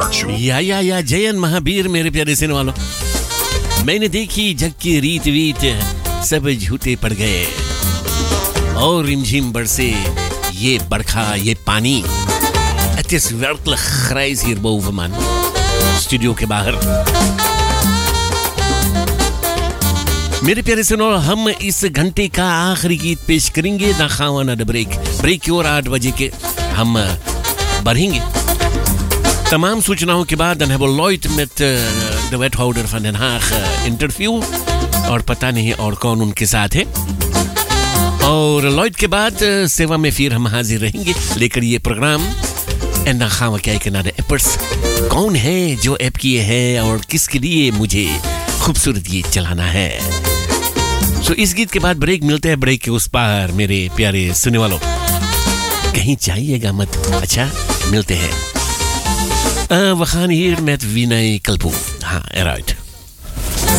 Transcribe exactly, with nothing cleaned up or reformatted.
Production. या या या जयन महावीर मेरे प्यारे सुनने वालों, मैंने देखी जग की रीत वीत सब झूठे पड़ गए और रिमझिम बरसे ये बरखा ये पानी. Het is werkelijk grijs hierboven, man. Studio के बाहर. मेरे प्यारे सुनो, हम इस घंटे का आखिरी गीत पेश करेंगे ना खावा ना ब्रेक. ब्रेक की ओर आठ बजे के हम बढ़ेंगे. तमाम सूचनाओं के बाद dan hebben we Lloyd met uh, de wethouder van Den Haag uh, interview. और पता नहीं और कौन उनके साथ है. और लॉयड के बाद uh, सेवा में फिर हम हाजिर रहेंगे लेकर ये programme. En dan gaan we kijken naar de appers. कौन है जो ऐप किए है और किसके लिए मुझे खूबसूरत गीत चलाना है. सो so, इस गीत के बाद ब्रेक मिलते हैं. ब्रेक के उस पार मेरे प्यारे सुनने वालों, कहीं जाइएगा मत. अच्छा, मिलते हैं. uh, we gaan hier met Vinay Kalpoe. हाँ, eruit.